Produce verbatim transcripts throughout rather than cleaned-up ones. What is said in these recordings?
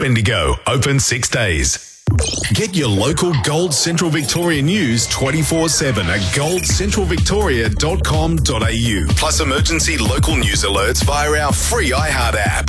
Bendigo, open six days. Get your local Gold Central Victoria news twenty-four seven at gold central victoria dot com dot a u. Plus emergency local news alerts via our free iHeart app.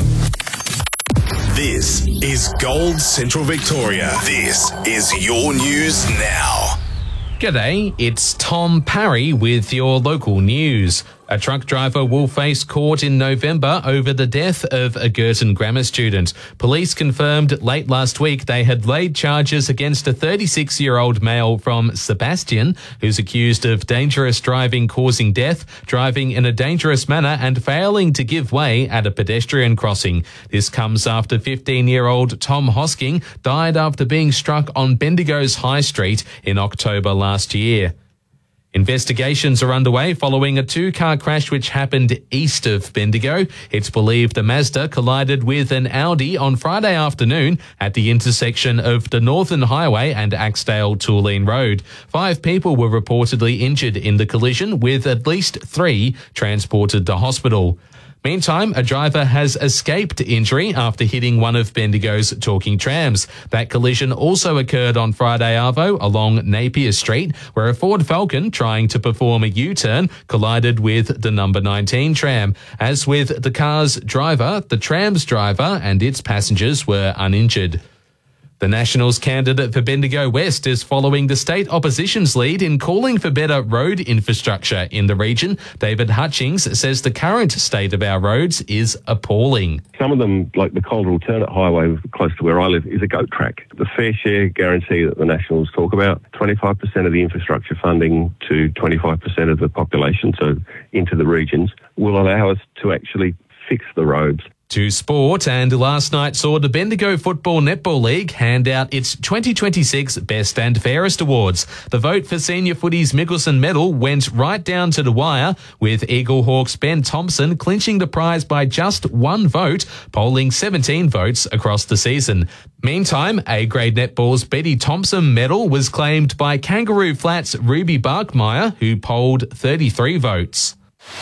This is Gold Central Victoria. This is your news now. G'day, it's Tom Parry with your local news. A truck driver will face court in November over the death of a Girton Grammar student. Police confirmed late last week they had laid charges against a thirty-six-year-old male from Sebastian who's accused of dangerous driving causing death, driving in a dangerous manner and failing to give way at a pedestrian crossing. This comes after fifteen-year-old Tom Hosking died after being struck on Bendigo's High Street in October last year. Investigations are underway following a two-car crash which happened east of Bendigo. It's believed a Mazda collided with an Audi on Friday afternoon at the intersection of the Northern Highway and Axdale-Tooleen Road. Five people were reportedly injured in the collision, with at least three transported to hospital. Meantime, a driver has escaped injury after hitting one of Bendigo's talking trams. That collision also occurred on Friday arvo along Napier Street, where a Ford Falcon trying to perform a U-turn collided with the number nineteen tram. As with the car's driver, the tram's driver and its passengers were uninjured. The Nationals candidate for Bendigo West is following the state opposition's lead in calling for better road infrastructure in the region. David Hutchings says the current state of our roads is appalling. Some of them, like the Calder Alternate Highway close to where I live, is a goat track. The fair share guarantee that the Nationals talk about, twenty-five percent of the infrastructure funding to twenty-five percent of the population, so into the regions, will allow us to actually fix the roads. To sport, and last night saw the Bendigo Football Netball League hand out its twenty twenty-six Best and Fairest Awards. The vote for Senior Footy's Mickelson Medal went right down to the wire, with Eagle Hawks Ben Thompson clinching the prize by just one vote, polling seventeen votes across the season. Meantime, A-grade netball's Betty Thompson Medal was claimed by Kangaroo Flats' Ruby Barkmeyer, who polled thirty-three votes.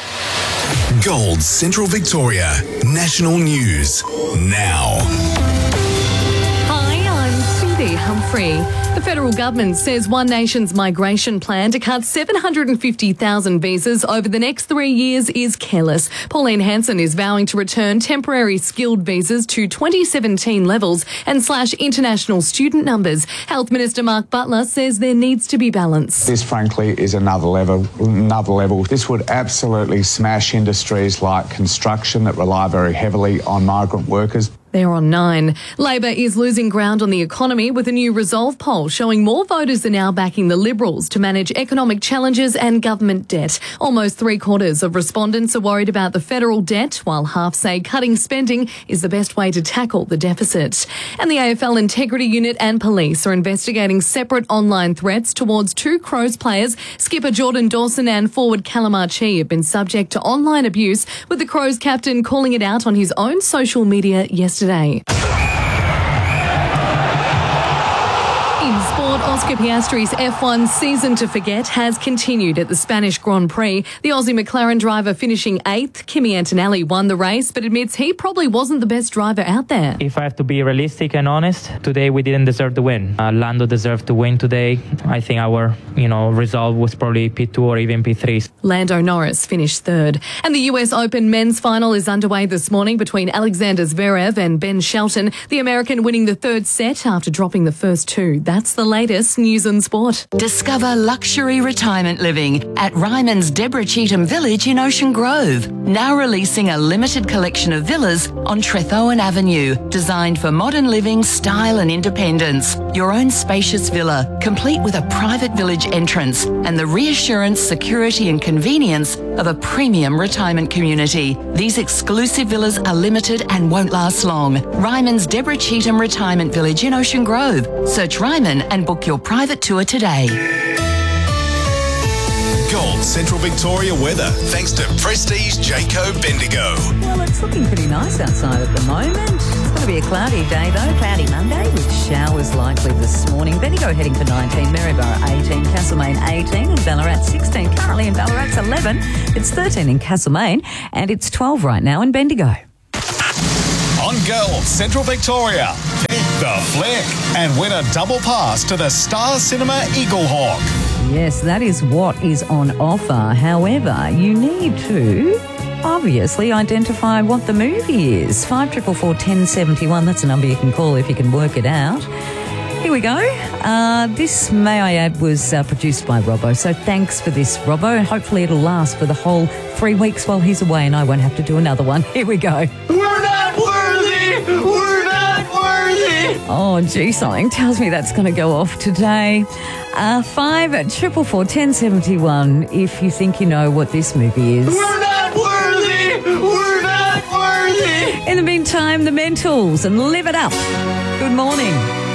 Gold Central Victoria National News now. Hi, I'm Cindy Humphrey. The federal government says One Nation's migration plan to cut seven hundred fifty thousand visas over the next three years is careless. Pauline Hanson is vowing to return temporary skilled visas to twenty seventeen levels and slash international student numbers. Health Minister Mark Butler says there needs to be balance. This, frankly, is another level. Another level. This would absolutely smash industries like construction that rely very heavily on migrant workers. They're on nine. Labor is losing ground on the economy, with a new Resolve poll showing more voters are now backing the Liberals to manage economic challenges and government debt. Almost three quarters of respondents are worried about the federal debt, while half say cutting spending is the best way to tackle the deficit. And the A F L Integrity Unit and police are investigating separate online threats towards two Crows players. Skipper Jordan Dawson and forward Callum Archie have been subject to online abuse, with the Crows captain calling it out on his own social media yesterday. Today. In sport, Oscar Piastri's F one season to forget has continued at the Spanish Grand Prix. The Aussie McLaren driver finishing eighth. Kimi Antonelli won the race, but admits he probably wasn't the best driver out there. If I have to be realistic and honest, today we didn't deserve to win. Uh, Lando deserved to win today. I think our, you know, result was probably P two or even P three. Lando Norris finished third. And the U S Open men's final is underway this morning between Alexander Zverev and Ben Shelton, the American winning the third set after dropping the first two. That's the latest news and sport. Discover luxury retirement living at Ryman's Deborah Cheetham Village in Ocean Grove. Now releasing a limited collection of villas on Trethowan Avenue, designed for modern living, style and independence. Your own spacious villa, complete with a private village entrance and the reassurance, security and convenience of a premium retirement community. These exclusive villas are limited and won't last long. Ryman's Deborah Cheetham Retirement Village in Ocean Grove. Search Ryman and book your private tour today. Gold Central Victoria weather, thanks to Prestige Jayco Bendigo. Well, it's looking pretty nice outside at the moment. It's going to be a cloudy day though, cloudy Monday with showers likely this morning. Bendigo heading for nineteen, Maryborough eighteen, Castlemaine eighteen and Ballarat sixteen. Currently in Ballarat's eleven, it's thirteen in Castlemaine and it's twelve right now in Bendigo. On Gold Central Victoria, The Flick, and win a double pass to the Star Cinema Eaglehawk. Yes, that is what is on offer. However, you need to obviously identify what the movie is. five four four, one oh seven one, that's a number you can call if you can work it out. Here we go. Uh, this, may I add, was uh, produced by Robbo. So thanks for this, Robbo. Hopefully it'll last for the whole three weeks while he's away and I won't have to do another one. Here we go. We're not worthy! We're not worthy! Oh, gee, something tells me that's going to go off today. Uh, five triple four, ten seventy-one if you think you know what this movie is. We're not worthy! We're not worthy! In the meantime, the Mentals, and live it up. Good morning.